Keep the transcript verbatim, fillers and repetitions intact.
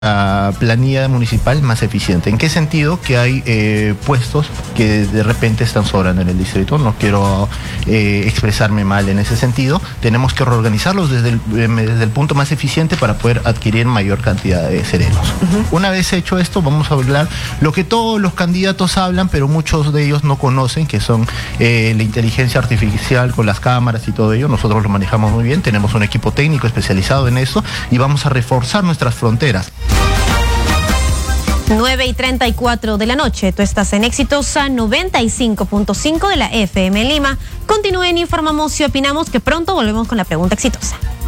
la planilla municipal más eficiente. ¿En qué sentido? Que hay eh, puestos que de repente están sobrando en el distrito. No quiero eh, expresarme mal en ese sentido. Tenemos que reorganizarlos desde el, desde el punto más eficiente para poder adquirir mayor cantidad de serenos. Uh-huh. Una vez hecho esto, vamos a hablar lo que todos los candidatos hablan, pero muchos de ellos no conocen, que son eh, la inteligencia artificial con las cámaras y todo ello. Nosotros lo manejamos muy bien, tenemos un equipo técnico especializado en eso y vamos a reforzar nuestras fronteras. nueve y treinta y cuatro de la noche, tú estás en Exitosa noventa y cinco punto cinco de la F M Lima. Continúen, informamos y opinamos, que pronto volvemos con la pregunta exitosa.